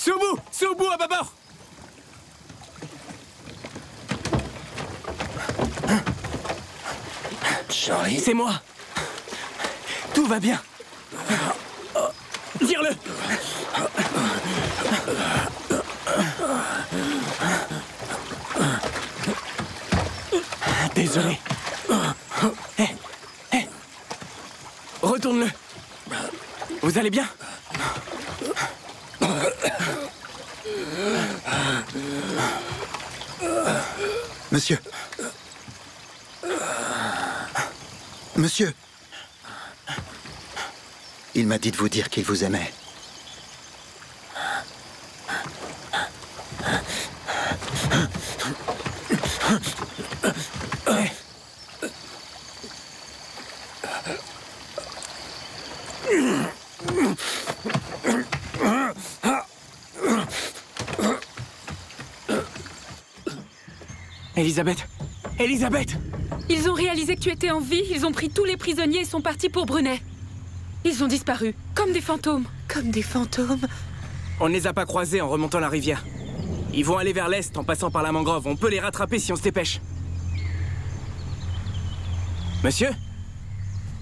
Sous bout à bâbord! Charlie? C'est moi! Tout va bien! Tire-le! Désolé. Hé! Retourne-le! Vous allez bien? Monsieur. Monsieur. Il m'a dit de vous dire qu'il vous aimait. Elisabeth! Elisabeth! Ils ont réalisé que tu étais en vie, ils ont pris tous les prisonniers et sont partis pour Brunet. Ils ont disparu, comme des fantômes. Comme des fantômes. On ne les a pas croisés en remontant la rivière. Ils vont aller vers l'est en passant par la mangrove. On peut les rattraper si on se dépêche. Monsieur?